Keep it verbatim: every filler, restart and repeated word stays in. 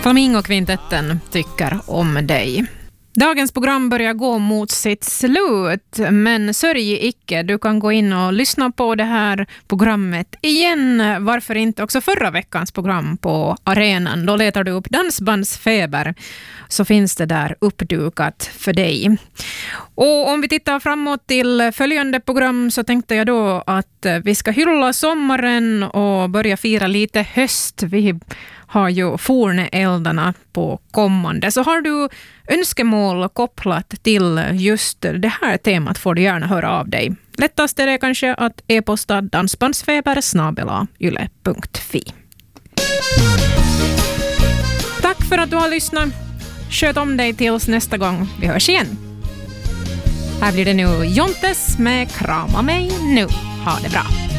Flamingokvintetten tycker om dig. Dagens program börjar gå mot sitt slut, men sörj icke, du kan gå in och lyssna på det här programmet igen. Varför inte också förra veckans program på arenan? Då letar du upp Dansbandsfeber, så finns det där uppdukat för dig. Och om vi tittar framåt till följande program så tänkte jag då att vi ska hylla sommaren och börja fira lite höst. Vi har ju forneldarna på kommande. Så har du önskemål kopplat till just det här temat får du gärna höra av dig. Lättast är det kanske att e-posta dansbandsfeber snabel-a yle punkt fi. Tack för att du har lyssnat. Sköt om dig tills nästa gång. Vi hörs igen. Här blir det nu Jontes med Krama mig nu. Ha det bra.